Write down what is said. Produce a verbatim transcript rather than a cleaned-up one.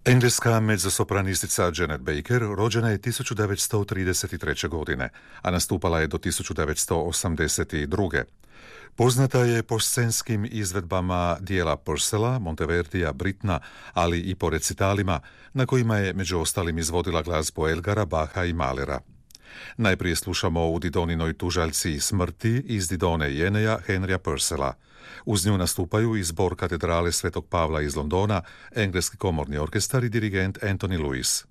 Engleska mezzosopranistica Janet Baker rođena je tisuću devetsto trideset treće. godine, a nastupala je do tisuću devetsto osamdeset druge. Poznata je po scenskim izvedbama dijela Purcella, Monteverdija, Britna, ali i po recitalima na kojima je među ostalim izvodila glazbu Elgara, Baha i Mahlera. Najprije slušamo u Didoninoj tužaljci smrti iz Didone i Eneja Henrya Purcella. Uz nju nastupaju i zbor katedrale Svetog Pavla iz Londona, engleski komorni orkestar i dirigent Anthony Lewis.